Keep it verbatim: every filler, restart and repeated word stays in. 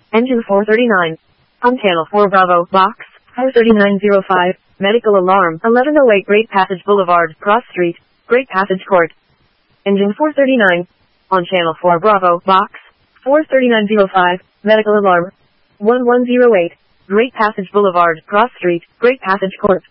Engine four thirty-nine. On Channel four Bravo, Box four thirty-nine oh five, medical alarm, eleven oh eight Great Passage Boulevard, Cross Street, Great Passage Court. Engine four thirty-nine. On Channel four Bravo, Box four thirty-nine oh five, medical alarm, eleven oh eight, Great Passage Boulevard, Cross Street, Great Passage Court.